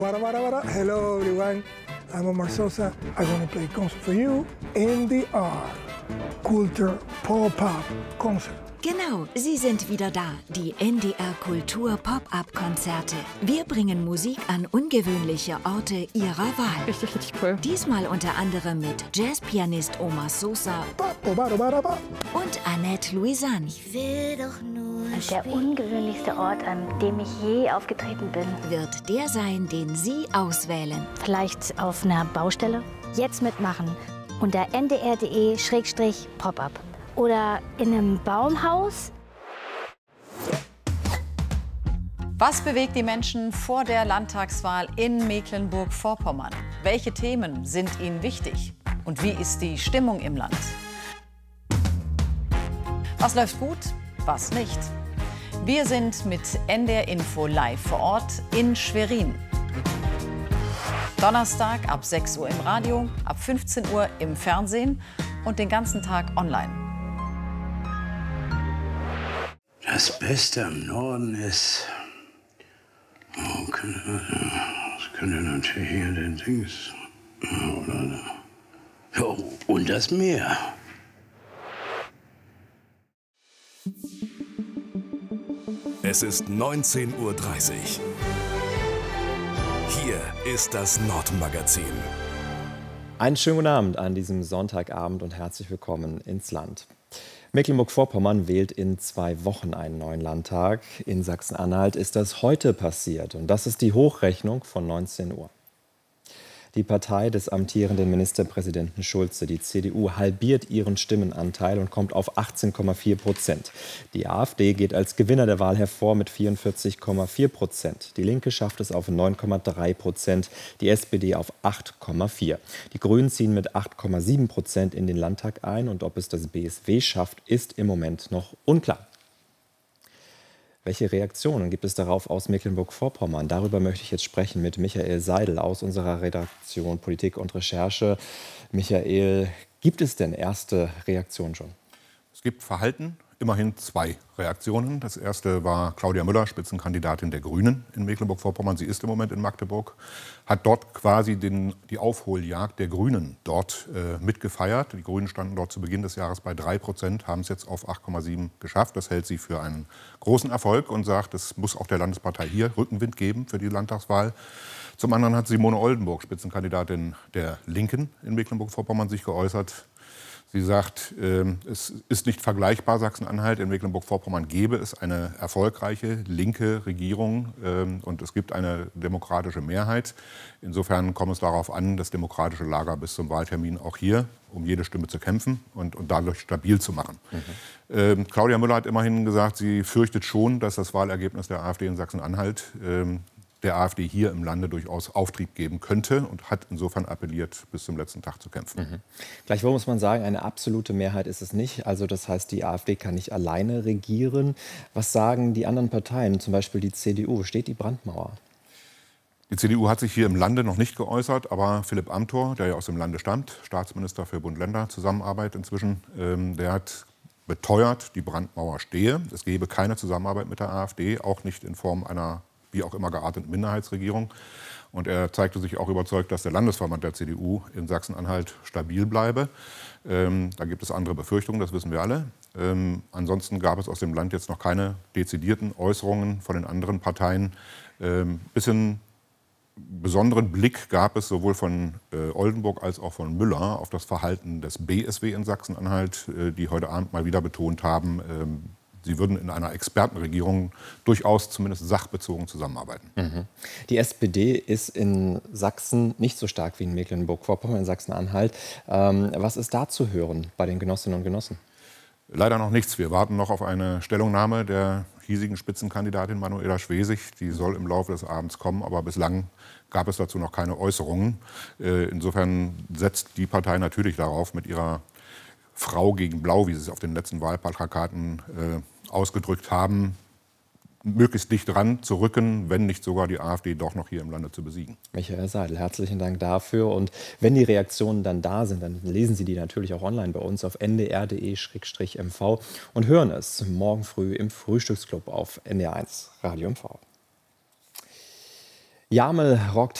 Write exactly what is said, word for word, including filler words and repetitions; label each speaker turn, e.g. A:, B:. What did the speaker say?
A: Wada, wada, wada. Hello everyone, I'm Omar Sosa. I'm gonna play concert for you in the R Kultur Pop-Up Concert.
B: Genau, sie sind wieder da, die N D R Kultur Pop-Up-Konzerte. Wir bringen Musik an ungewöhnliche Orte ihrer Wahl.
C: Richtig, richtig cool.
B: Diesmal unter anderem mit Jazzpianist Omar Sosa und Annette Louisanne.
D: Ich will doch nur
E: Der ungewöhnlichste Ort, an dem ich je aufgetreten bin.
B: Wird der sein, den Sie auswählen.
E: Vielleicht auf einer Baustelle? Jetzt mitmachen unter n d r punkt d e Schrägstrich Pop-Up. Oder in einem Baumhaus?
F: Was bewegt die Menschen vor der Landtagswahl in Mecklenburg-Vorpommern? Welche Themen sind ihnen wichtig? Und wie ist die Stimmung im Land? Was läuft gut, was nicht? Wir sind mit N D R Info live vor Ort in Schwerin. Donnerstag ab sechs Uhr im Radio, ab fünfzehn Uhr im Fernsehen und den ganzen Tag online.
G: Das Beste am Norden ist, oh, das könnte natürlich hier den Dings, oder, ja, und das Meer.
H: Es ist neunzehn Uhr dreißig. Hier ist das Nordmagazin.
I: Einen schönen guten Abend an diesem Sonntagabend und herzlich willkommen ins Land. Mecklenburg-Vorpommern wählt in zwei Wochen einen neuen Landtag. In Sachsen-Anhalt ist das heute passiert und das ist die Hochrechnung von neunzehn Uhr. Die Partei des amtierenden Ministerpräsidenten Schulze, die C D U, halbiert ihren Stimmenanteil und kommt auf achtzehn Komma vier Prozent. Die AfD geht als Gewinner der Wahl hervor mit vierundvierzig Komma vier Prozent. Die Linke schafft es auf neun Komma drei Prozent, die S P D auf acht Komma vier. Die Grünen ziehen mit acht Komma sieben Prozent in den Landtag ein und ob es das B S W schafft, ist im Moment noch unklar. Welche Reaktionen gibt es darauf aus Mecklenburg-Vorpommern? Darüber möchte ich jetzt sprechen mit Michael Seidel aus unserer Redaktion Politik und Recherche. Michael, gibt es denn erste Reaktionen schon?
J: Es gibt verhalten, immerhin zwei Reaktionen. Das erste war Claudia Müller, Spitzenkandidatin der Grünen in Mecklenburg-Vorpommern. Sie ist im Moment in Magdeburg, hat dort quasi den, die Aufholjagd der Grünen dort äh, mitgefeiert. Die Grünen standen dort zu Beginn des Jahres bei drei Prozent, haben es jetzt auf acht Komma sieben geschafft. Das hält sie für einen großen Erfolg und sagt, es muss auch der Landespartei hier Rückenwind geben für die Landtagswahl. Zum anderen hat Simone Oldenburg, Spitzenkandidatin der Linken in Mecklenburg-Vorpommern, sich geäußert. Sie sagt, äh, es ist nicht vergleichbar, Sachsen-Anhalt. In Mecklenburg-Vorpommern gäbe es eine erfolgreiche linke Regierung äh, und es gibt eine demokratische Mehrheit. Insofern kommt es darauf an, das demokratische Lager bis zum Wahltermin auch hier um jede Stimme zu kämpfen und, und dadurch stabil zu machen. Mhm. Äh, Claudia Müller hat immerhin gesagt, sie fürchtet schon, dass das Wahlergebnis der AfD in Sachsen-Anhalt äh, der AfD hier im Lande durchaus Auftrieb geben könnte und hat insofern appelliert, bis zum letzten Tag zu kämpfen.
I: Mhm. Gleichwohl muss man sagen, eine absolute Mehrheit ist es nicht. Also das heißt, die AfD kann nicht alleine regieren. Was sagen die anderen Parteien, zum Beispiel die C D U? Steht die Brandmauer?
J: Die C D U hat sich hier im Lande noch nicht geäußert, aber Philipp Amthor, der ja aus dem Lande stammt, Staatsminister für Bund-Länder-Zusammenarbeit inzwischen, ähm, der hat beteuert, die Brandmauer stehe. Es gebe keine Zusammenarbeit mit der AfD, auch nicht in Form einer wie auch immer gearteten Minderheitsregierung. Und er zeigte sich auch überzeugt, dass der Landesverband der C D U in Sachsen-Anhalt stabil bleibe. Ähm, da gibt es andere Befürchtungen, das wissen wir alle. Ähm, ansonsten gab es aus dem Land jetzt noch keine dezidierten Äußerungen von den anderen Parteien. Ähm, bisschen besonderen Blick gab es sowohl von äh, Oldenburg als auch von Müller auf das Verhalten des B S W in Sachsen-Anhalt, äh, die heute Abend mal wieder betont haben, ähm, sie würden in einer Expertenregierung durchaus zumindest sachbezogen zusammenarbeiten.
I: Mhm. Die S P D ist in Sachsen nicht so stark wie in Mecklenburg-Vorpommern, in Sachsen-Anhalt. Ähm, was ist da zu hören bei den Genossinnen und Genossen?
J: Leider noch nichts. Wir warten noch auf eine Stellungnahme der hiesigen Spitzenkandidatin Manuela Schwesig. Die soll im Laufe des Abends kommen, aber bislang gab es dazu noch keine Äußerungen. Äh, insofern setzt die Partei natürlich darauf, mit ihrer Frau gegen Blau, wie sie es auf den letzten Wahlplakaten äh, ausgedrückt haben, möglichst dicht dran zu rücken, wenn nicht sogar die AfD doch noch hier im Lande zu besiegen.
I: Michael Seidel, herzlichen Dank dafür. Und wenn die Reaktionen dann da sind, dann lesen Sie die natürlich auch online bei uns auf n d r punkt d e Schrägstrich m v und hören es morgen früh im Frühstücksclub auf N D R eins Radio M V. Jamel rockt